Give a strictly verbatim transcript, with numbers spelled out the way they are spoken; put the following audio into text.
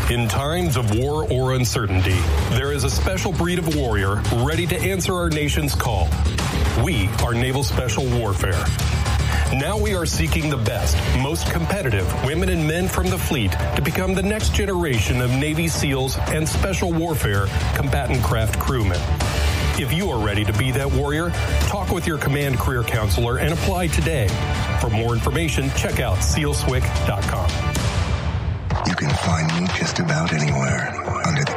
In times of war or uncertainty, there is a special breed of warrior ready to answer our nation's call. We are Naval Special Warfare. Now we are seeking the best, most competitive women and men from the fleet to become the next generation of Navy SEALs and Special Warfare combatant craft crewmen. If you are ready to be that warrior, talk with your command career counselor and apply today. For more information, check out seal swick dot com. You can find me just about anywhere under the